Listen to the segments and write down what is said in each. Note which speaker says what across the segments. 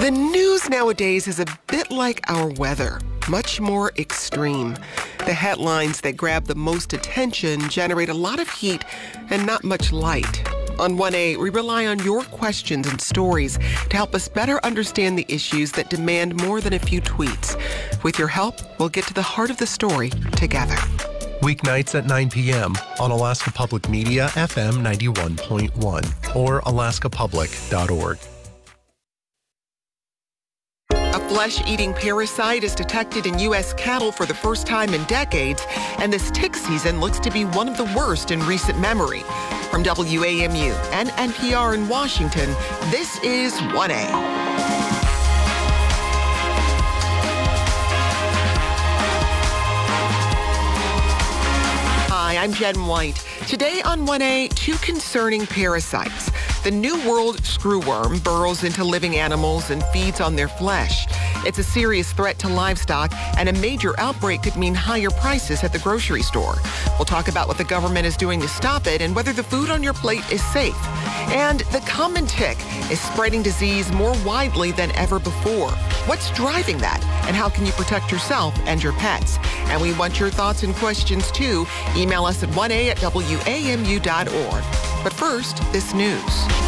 Speaker 1: The news nowadays is a bit like our weather, much more extreme. The headlines that grab the most attention generate a lot of heat and not much light. On 1A, we rely on your questions and stories to help us better understand the issues that demand more than a few tweets. With your help, we'll get to the heart of the story together.
Speaker 2: Weeknights at 9 p.m. on Alaska Public Media FM 91.1 or alaskapublic.org.
Speaker 1: A flesh-eating parasite is detected in U.S. cattle for the first time in decades, and this tick season looks to be one of the worst in recent memory. From WAMU and NPR in Washington, this is 1A. Hi, I'm Jen White. Today on 1A, two concerning parasites. The New World screwworm burrows into living animals and feeds on their flesh. It's a serious threat to livestock, and a major outbreak could mean higher prices at the grocery store. We'll talk about what the government is doing to stop it and whether the food on your plate is safe. And the common tick is spreading disease more widely than ever before. What's driving that? And how can you protect yourself and your pets? And we want your thoughts and questions too. Email us at 1a@wamu.org. But first, this news.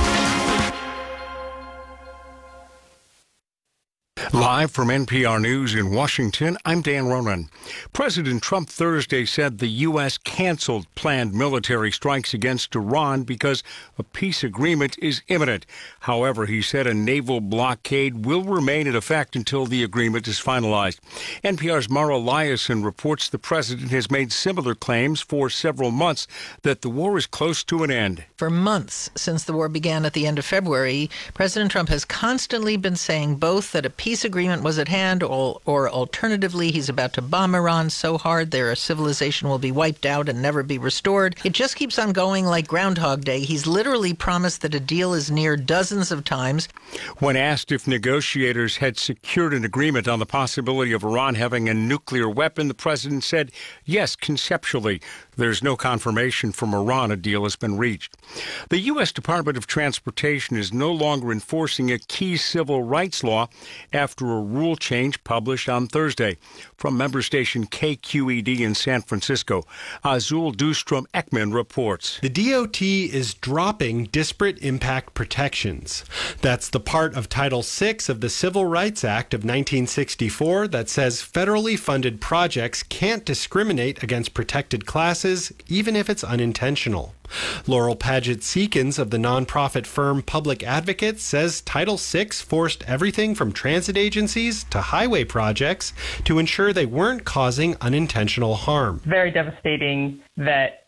Speaker 3: Live from NPR News in Washington, I'm Dan Ronan. President Trump Thursday said the U.S. canceled planned military strikes against Iran because a peace agreement is imminent. However, he said a naval blockade will remain in effect until the agreement is finalized. NPR's Mara Liasson reports the president has made similar claims for several months that the war is close to an end.
Speaker 4: For months since the war began at the end of February, President Trump has constantly been saying both that a peace agreement was at hand or alternatively he's about to bomb Iran so hard their civilization will be wiped out and never be restored. It just keeps on going like Groundhog Day. He's literally promised that a deal is near dozens of times.
Speaker 3: When asked if negotiators had secured an agreement on the possibility of Iran having a nuclear weapon, the president said, yes, conceptually. There's no confirmation from Iran a deal has been reached. The U.S. Department of Transportation is no longer enforcing a key civil rights law after a rule change published on Thursday. From member station KQED in San Francisco, Azul Dustrom-Ekman reports.
Speaker 5: The DOT is dropping disparate impact protections. That's the part of Title VI of the Civil Rights Act of 1964 that says federally funded projects can't discriminate against protected classes, even if it's unintentional. Laurel Paget Seekins of the nonprofit firm Public Advocates says Title VI forced everything from transit agencies to highway projects to ensure they weren't causing unintentional harm.
Speaker 6: Very devastating that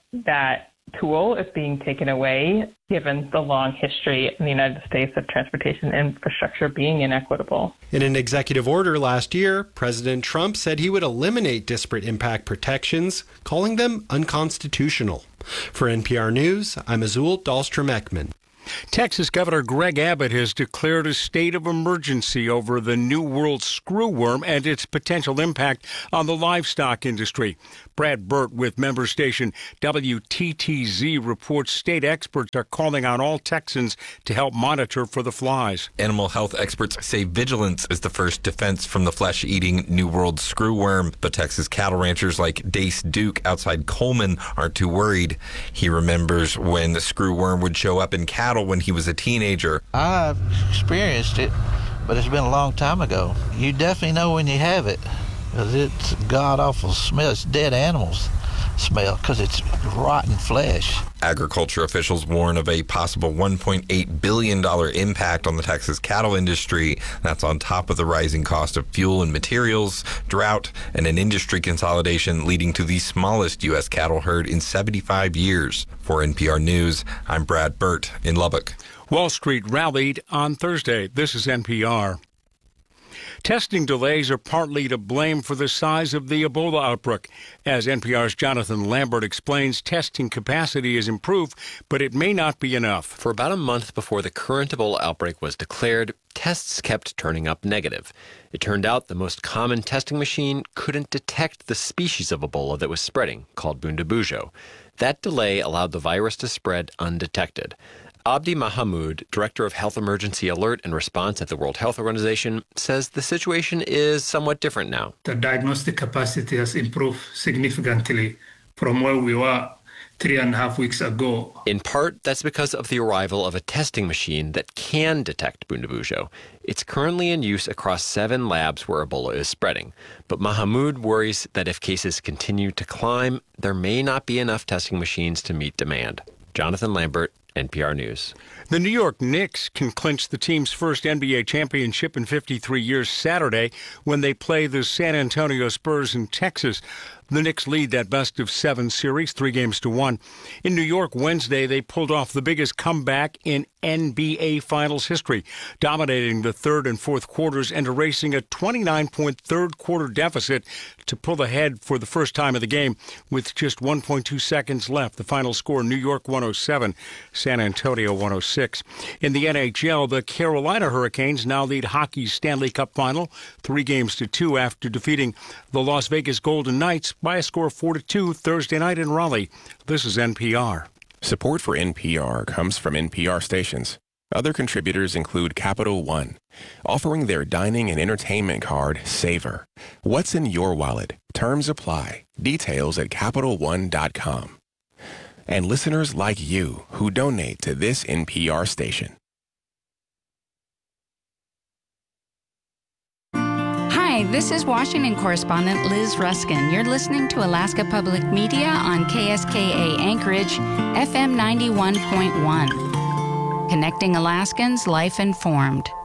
Speaker 6: tool is being taken away, given the long history in the United States of transportation infrastructure being inequitable.
Speaker 5: In an executive order last year, President Trump said he would eliminate disparate impact protections, calling them unconstitutional. For NPR News, I'm Azul Dahlstrom-Ekman.
Speaker 3: Texas Governor Greg Abbott has declared a state of emergency over the New World screwworm and its potential impact on the livestock industry. Brad Burt with member station WTTZ reports state experts are calling on all Texans to help monitor for the flies.
Speaker 7: Animal health experts say vigilance is the first defense from the flesh-eating New World screwworm, but Texas cattle ranchers like Dace Duke outside Coleman aren't too worried. He remembers when the screwworm would show up in cattle when he was a teenager.
Speaker 8: I've experienced it, but it's been a long time ago. You definitely know when you have it, because it's god-awful smell. It's dead animals smell, because it's rotten flesh.
Speaker 7: Agriculture officials warn of a possible $1.8 billion impact on the Texas cattle industry. That's on top of the rising cost of fuel and materials, drought, and an industry consolidation leading to the smallest U.S. cattle herd in 75 years. For NPR News, I'm Brad Burt in Lubbock.
Speaker 3: Wall Street rallied on Thursday. This is NPR. Testing delays are partly to blame for the size of the Ebola outbreak. As NPR's Jonathan Lambert explains, testing capacity is improved, but it may not be enough.
Speaker 9: For about a month before the current Ebola outbreak was declared, tests kept turning up negative. It turned out the most common testing machine couldn't detect the species of Ebola that was spreading, called Bundibugyo. That delay allowed the virus to spread undetected. Abdi Mahamoud, Director of Health Emergency Alert and Response at the World Health Organization, says the situation is somewhat different now.
Speaker 10: The diagnostic capacity has improved significantly from where we were 3.5 weeks ago.
Speaker 9: In part, that's because of the arrival of a testing machine that can detect Bundibugyo. It's currently in use across 7 labs where Ebola is spreading. But Mahamoud worries that if cases continue to climb, there may not be enough testing machines to meet demand. Jonathan Lambert, NPR News.
Speaker 3: The New York Knicks can clinch the team's first NBA championship in 53 years Saturday when they play the San Antonio Spurs in Texas. The Knicks lead that best-of-7 series, 3-1. In New York Wednesday, they pulled off the biggest comeback in NBA Finals history, dominating the third and fourth quarters and erasing a 29-point third-quarter deficit to pull ahead for the first time of the game with just 1.2 seconds left. The final score, New York 107, San Antonio 106. In the NHL, the Carolina Hurricanes now lead hockey's Stanley Cup final 3-2 after defeating the Las Vegas Golden Knights by a score of 4-2 Thursday night in Raleigh. This is NPR.
Speaker 11: Support for NPR comes from NPR stations. Other contributors include Capital One, offering their dining and entertainment card, Savor. What's in your wallet? Terms apply. Details at CapitalOne.com. And listeners like you who donate to this NPR station.
Speaker 12: Hi, this is Washington correspondent Liz Ruskin. You're listening to Alaska Public Media on KSKA Anchorage, FM 91.1. Connecting Alaskans, life informed.